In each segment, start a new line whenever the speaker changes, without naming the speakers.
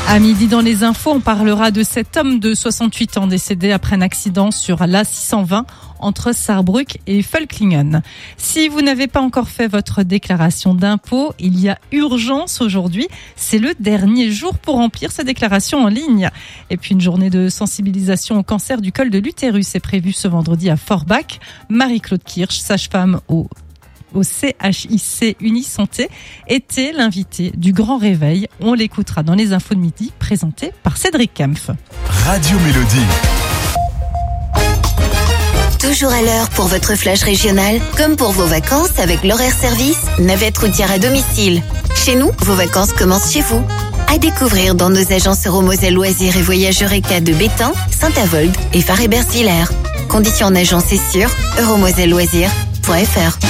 À midi dans les infos, on parlera de cet homme de 68 ans décédé après un accident sur l'A620 entre Saarbrück et Völklingen. Si vous n'avez pas encore fait votre déclaration d'impôt, il y a urgence aujourd'hui. C'est le dernier jour pour remplir sa déclaration en ligne. Et puis une journée de sensibilisation au cancer du col de l'utérus est prévue ce vendredi à Forbach. Marie-Claude Kirsch, sage-femme au CHIC Unisanté, était l'invité du Grand Réveil. On l'écoutera dans les infos de midi, présentées par Cédric Kempf.
Radio Mélodie.
Toujours à l'heure pour votre flash régional, comme pour vos vacances avec l'horaire service, navette routière à domicile. Chez nous, vos vacances commencent chez vous. À découvrir dans nos agences Euromoselle Loisirs et Voyages Eureka de Bétain, Saint-Avold et Faré-Bersvillers. Conditions en agence et sur euromoselleloisirs.fr.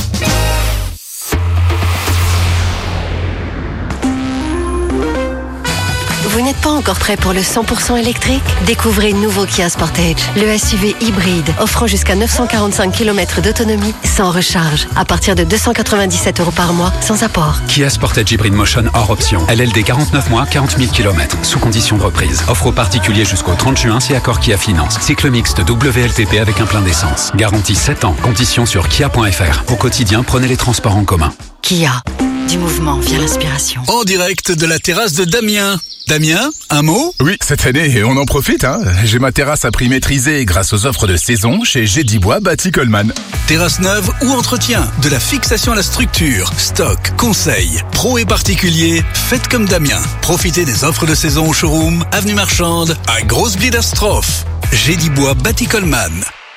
Vous n'êtes pas encore prêt pour le 100% électrique? Découvrez nouveau Kia Sportage, le SUV hybride offrant jusqu'à 945 km d'autonomie sans recharge, à partir de 297 € par mois, sans apport.
Kia Sportage Hybrid Motion hors option. LLD 49 mois, 40 000 km, sous condition de reprise. Offre aux particuliers jusqu'au 30 juin si accord Kia Finance. Cycle mixte WLTP avec un plein d'essence. Garantie 7 ans. Conditions sur kia.fr. Au quotidien, prenez les transports en commun.
Kia. Du mouvement via l'inspiration.
En direct de la terrasse de Damien. Damien, un mot? Oui, cette année, on en profite, hein. J'ai ma terrasse à prix maîtrisé grâce aux offres de saison chez Gédibois Bâti Coleman. Terrasse neuve ou entretien, de la fixation à la structure, stock, conseil, pro et particulier, faites comme Damien. Profitez des offres de saison au showroom, avenue Marchande, à Grosse-Bliederstroff. Gédibois Bâti Coleman.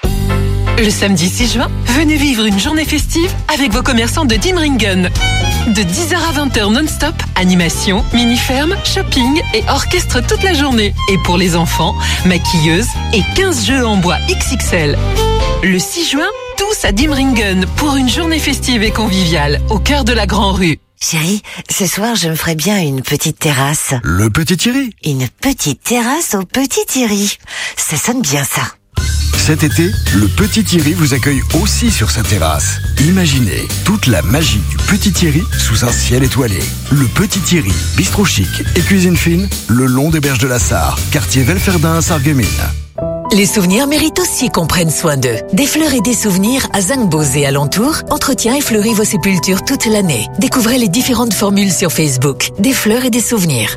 Le samedi 6 juin, venez vivre une journée festive avec vos commerçants de Dimringen. De 10h à 20h non-stop, animation, mini-ferme, shopping et orchestre toute la journée. Et pour les enfants, maquilleuses et 15 jeux en bois XXL. Le 6 juin, tous à Dimringen pour une journée festive et conviviale au cœur de la Grand Rue.
Chérie, ce soir, je me ferais bien une petite terrasse.
Le Petit Thierry.
Une petite terrasse au Petit Thierry. Ça sonne bien, ça.
Cet été, le Petit Thierry vous accueille aussi sur sa terrasse. Imaginez toute la magie du Petit Thierry sous un ciel étoilé. Le Petit Thierry, bistrot chic et cuisine fine, le long des berges de la Sarre, quartier Velferdin à Sarreguemines.
Les souvenirs méritent aussi qu'on prenne soin d'eux. Des fleurs et des souvenirs à Zangbos et alentours. Entretien et fleurit vos sépultures toute l'année. Découvrez les différentes formules sur Facebook. Des fleurs et des souvenirs.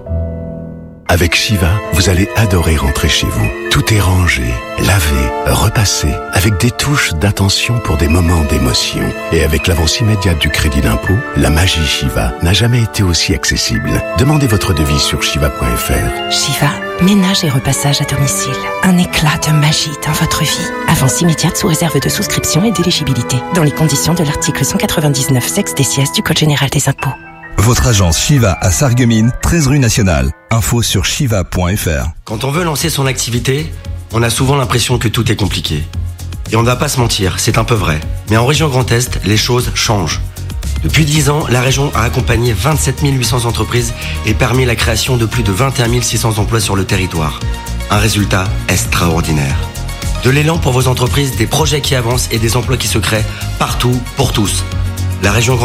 Avec Shiva, vous allez adorer rentrer chez vous. Tout est rangé, lavé, repassé, avec des touches d'attention pour des moments d'émotion. Et avec l'avance immédiate du crédit d'impôt, la magie Shiva n'a jamais été aussi accessible. Demandez votre devis sur shiva.fr.
Shiva, ménage et repassage à domicile. Un éclat de magie dans votre vie. Avance immédiate sous réserve de souscription et d'éligibilité. Dans les conditions de l'article 199 sexe des sièges du Code général des impôts.
Votre agence Shiva à Sarreguemines, 13 rue Nationale. Info sur shiva.fr.
Quand on veut lancer son activité, on a souvent l'impression que tout est compliqué. Et on ne va pas se mentir, c'est un peu vrai. Mais en région Grand Est, les choses changent. Depuis 10 ans, la région a accompagné 27 800 entreprises et permis la création de plus de 21 600 emplois sur le territoire. Un résultat extraordinaire. De l'élan pour vos entreprises, des projets qui avancent et des emplois qui se créent partout pour tous. La région